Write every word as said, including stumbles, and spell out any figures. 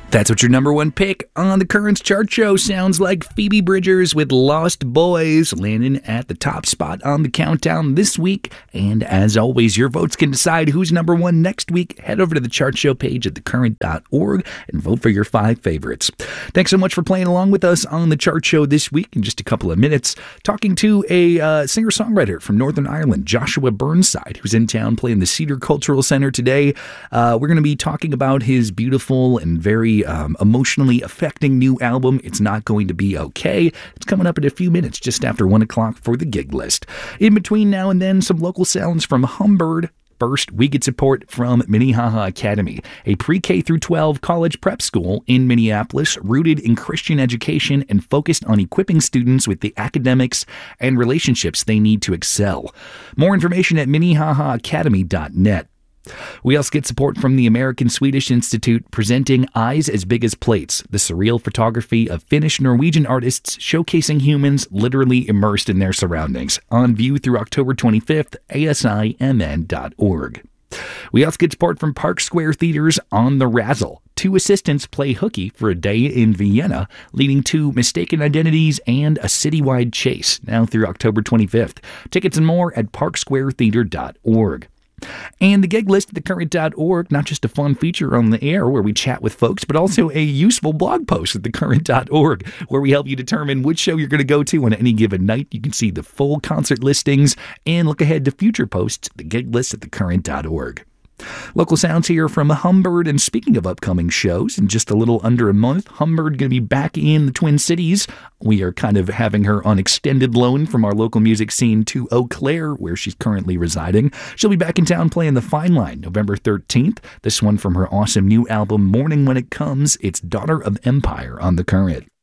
That's what your number one pick on the Currents chart show sounds like. Phoebe Bridgers with Lost Boys landing at the top spot on the countdown this week. And as always, your votes can decide who's number one next week. Head over to the chart show page at the current dot org and vote for your five favorites. Thanks so much for playing along with us on the chart show this week. In just a couple of minutes, talking to a uh, singer-songwriter from Northern Ireland, Joshua Burnside, who's in town playing the Cedar Cultural Center today. Uh, we're going to be talking about his beautiful and very Um, emotionally affecting new album, It's Not Going to Be Okay. It's coming up in a few minutes, just after one o'clock for the gig list. In between now and then, some local sounds from Humbird. First, we get support from Minnehaha Academy, a pre-K through twelve college prep school in Minneapolis, rooted in Christian education and focused on equipping students with the academics and relationships they need to excel. More information at minnehaha academy dot net. We also get support from the American Swedish Institute, presenting Eyes as Big as Plates, the surreal photography of Finnish-Norwegian artists showcasing humans literally immersed in their surroundings. On view through October twenty-fifth, A S I M N dot org. We also get support from Park Square Theater's On the Razzle. Two assistants play hooky for a day in Vienna, leading to mistaken identities and a citywide chase, now through October twenty-fifth. Tickets and more at park square theater dot org. And the gig list at the current dot org, not just a fun feature on the air where we chat with folks, but also a useful blog post at the current dot org where we help you determine which show you're going to go to on any given night. You can see the full concert listings and look ahead to future posts at the gig list at the current dot org. Local sounds here from Humbird, and speaking of upcoming shows, in just a little under a month, Humbird going to be back in the Twin Cities. We are kind of having her on extended loan from our local music scene to Eau Claire, where she's currently residing. She'll be back in town playing the Fine Line November thirteenth. This one from her awesome new album, Morning When It Comes. It's Daughter of Empire on The Current.